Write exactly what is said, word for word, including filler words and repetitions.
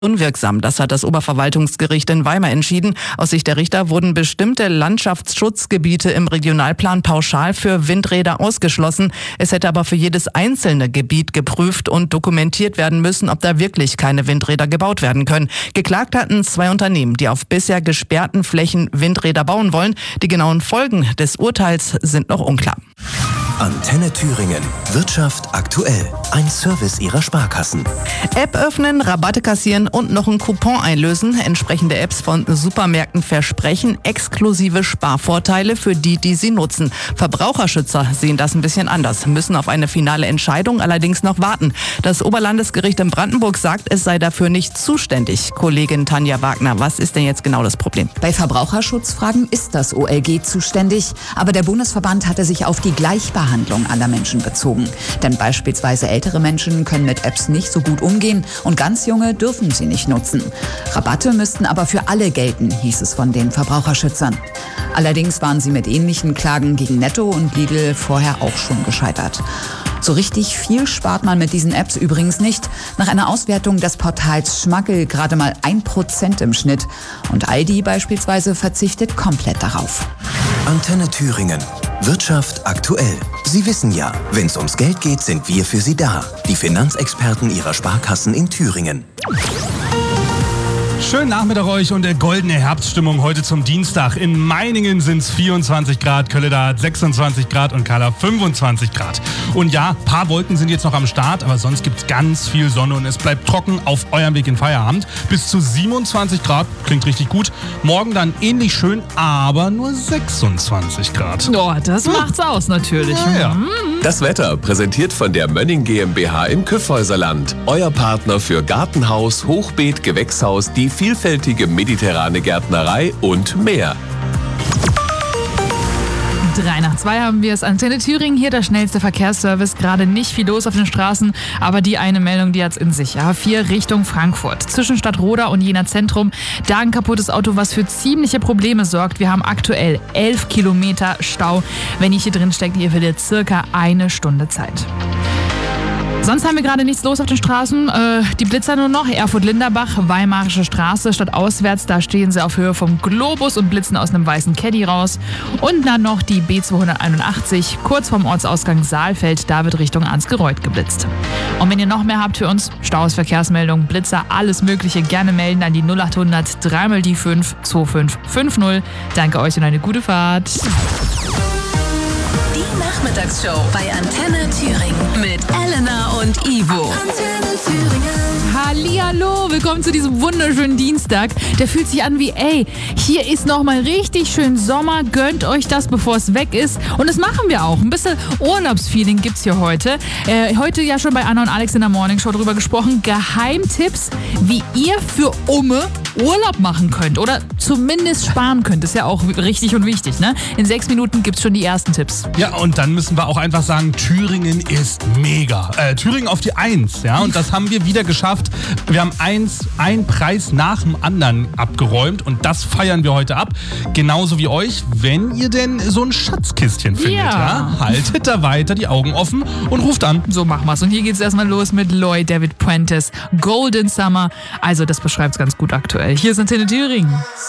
unwirksam. Das hat das Oberverwaltungsgericht in Weimar entschieden. Aus Sicht der Richter wurden bestimmte Landschaftsschutzgebiete im Regionalplan pauschal für Windräder ausgeschlossen. Es hätte aber für jedes einzelne Gebiet geprüft und dokumentiert werden müssen, ob da wirklich keine Windräder gebaut werden können. Geklagt hatten zwei Unternehmen, die auf bisher gesperrten Flächen Windräder bauen wollen. Die genauen Folgen des Urteils sind noch unklar. Antenne Thüringen. Wirtschaft aktuell. Ein Service Ihrer Sparkassen. App öffnen, Rabatte kassieren und noch einen Coupon einlösen. Entsprechende Apps von Supermärkten versprechen exklusive Sparvorteile für die, die sie nutzen. Verbraucherschützer sehen das ein bisschen anders, müssen auf eine finale Entscheidung allerdings noch warten. Das Oberlandesgericht in Brandenburg sagt, es sei dafür nicht zuständig. Kollegin Tanja Wagner, was ist denn jetzt genau das Problem? Bei Verbraucherschutzfragen ist das O L G zuständig, aber der Bundesverband hatte sich auf die Gleichbehandlung aller Menschen bezogen. Denn beispielsweise ältere Menschen können mit Apps nicht so gut umgehen und ganz junge dürfen sie nicht nutzen. Rabatte müssten aber für alle gelten, hieß es von den Verbraucherschützern. Allerdings waren sie mit ähnlichen Klagen gegen Netto und Lidl vorher auch schon gescheitert. So richtig viel spart man mit diesen Apps übrigens nicht. Nach einer Auswertung des Portals Schmackel gerade mal ein Prozent im Schnitt. Und Aldi beispielsweise verzichtet komplett darauf. Antenne Thüringen. Wirtschaft aktuell. Sie wissen ja, wenn es ums Geld geht, sind wir für Sie da. Die Finanzexperten Ihrer Sparkassen in Thüringen. Schönen Nachmittag euch und der goldene Herbststimmung heute zum Dienstag. In Meiningen sind es vierundzwanzig Grad, Kölleda hat sechsundzwanzig Grad und Kahla fünfundzwanzig Grad. Und ja, ein paar Wolken sind jetzt noch am Start, aber sonst gibt es ganz viel Sonne und es bleibt trocken auf eurem Weg in Feierabend. Bis zu siebenundzwanzig Grad, klingt richtig gut. Morgen dann ähnlich schön, aber nur sechsundzwanzig Grad. Oh, das macht's aus natürlich. Ja, ja. Das Wetter präsentiert von der Mönning GmbH im Kyffhäuserland. Euer Partner für Gartenhaus, Hochbeet, Gewächshaus, die vielfältige mediterrane Gärtnerei und mehr. Drei nach zwei haben wir es. Antenne Thüringen, hier der schnellste Verkehrsservice. Gerade nicht viel los auf den Straßen, aber die eine Meldung, die hat's in sich. A vier Richtung Frankfurt. Zwischen Stadtroda und Jena Zentrum. Da ein kaputtes Auto, was für ziemliche Probleme sorgt. Wir haben aktuell elf Kilometer Stau. Wenn ihr hier drin steckt, ihr verliert circa eine Stunde Zeit. Sonst haben wir gerade nichts los auf den Straßen. Äh, die Blitzer nur noch. Erfurt-Linderbach, Weimarische Straße, stadtauswärts. Da stehen sie auf Höhe vom Globus und blitzen aus einem weißen Caddy raus. Und dann noch die B zweihunderteinundachtzig, kurz vorm Ortsausgang Saalfeld. Da wird Richtung Ansgereuth geblitzt. Und wenn ihr noch mehr habt für uns, Staus, Verkehrsmeldungen, Blitzer, alles Mögliche, gerne melden an die null achthundert drei mal die fünf zwei fünf fünf null. Danke euch und eine gute Fahrt. Die Nachmittagsshow bei Antenne Thüringen mit Elena und Ivo. Antenne Thüringen. Hallihallo, willkommen zu diesem wunderschönen Dienstag. Der fühlt sich an wie, ey, hier ist nochmal richtig schön Sommer. Gönnt euch das, bevor es weg ist. Und das machen wir auch. Ein bisschen Urlaubsfeeling gibt's hier heute. Äh, heute ja schon bei Anna und Alex in der Morningshow drüber gesprochen. Geheimtipps, wie ihr für Umme Urlaub machen könnt oder zumindest sparen könnt. Ist ja auch richtig und wichtig, ne? In sechs Minuten gibt's schon die ersten Tipps. Ja, und dann müssen wir auch einfach sagen, Thüringen ist mega. Äh, Thüringen auf die Eins, ja, und das haben wir wieder geschafft. Wir haben eins, einen Preis nach dem anderen abgeräumt und das feiern wir heute ab. Genauso wie euch, wenn ihr denn so ein Schatzkistchen findet, ja. ja haltet da weiter die Augen offen und ruft an. So machen wir's. Und hier geht's erstmal los mit Lloyd David Puentes, Golden Summer. Also das beschreibt's ganz gut aktuell. Hier ist Antenne Thüringen.